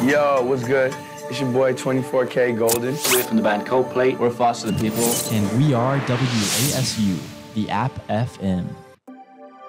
Yo, what's good? It's your boy 24K Golden. We're from the band Coldplay. We're Foster the People. And we are WASU, the App FM.